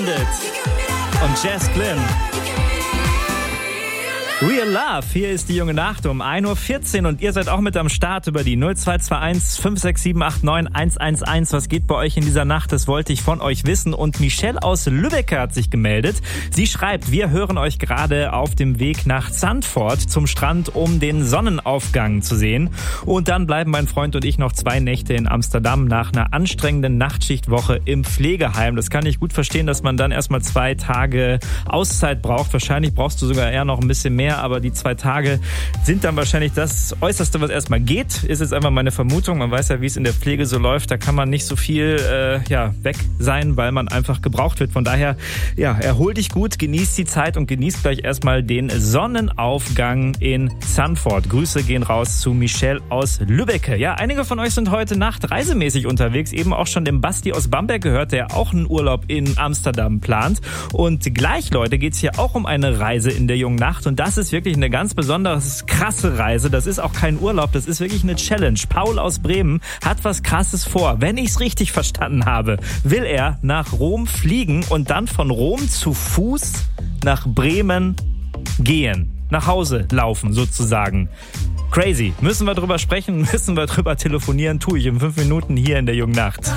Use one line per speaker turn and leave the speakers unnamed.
Bandit und Jess Glynn. Real Love, hier ist die junge Nacht um 1.14 Uhr und ihr seid auch mit am Start über die 0221 56789 111. Was geht bei euch in dieser Nacht? Das wollte ich von euch wissen. Und Michelle aus Lübeck hat sich gemeldet. Sie schreibt, wir hören euch gerade auf dem Weg nach Zandvoort zum Strand, um den Sonnenaufgang zu sehen. Und dann bleiben mein Freund und ich noch 2 Nächte in Amsterdam nach einer anstrengenden Nachtschichtwoche im Pflegeheim. Das kann ich gut verstehen, dass man dann erstmal 2 Tage Auszeit braucht. Wahrscheinlich brauchst du sogar eher noch ein bisschen mehr. Aber die 2 Tage sind dann wahrscheinlich das Äußerste, was erstmal geht. Ist jetzt einfach meine Vermutung. Man weiß ja, wie es in der Pflege so läuft. Da kann man nicht so viel weg sein, weil man einfach gebraucht wird. Von daher, erhol dich gut, genieß die Zeit und genieß gleich erstmal den Sonnenaufgang in Zandvoort. Grüße gehen raus zu Michelle aus Lübeck. Ja, einige von euch sind heute Nacht reisemäßig unterwegs. Eben auch schon den Basti aus Bamberg gehört, der auch einen Urlaub in Amsterdam plant. Und gleich, Leute, geht's hier auch um eine Reise in der jungen Nacht. Und das ist wirklich eine ganz besonders krasse Reise. Das ist auch kein Urlaub, das ist wirklich eine Challenge. Paul aus Bremen hat was Krasses vor. Wenn ich es richtig verstanden habe, will er nach Rom fliegen und dann von Rom zu Fuß nach Bremen gehen. Nach Hause laufen sozusagen. Crazy. Müssen wir drüber sprechen, müssen wir drüber telefonieren. Tue ich in 5 Minuten hier in der jungen Nacht.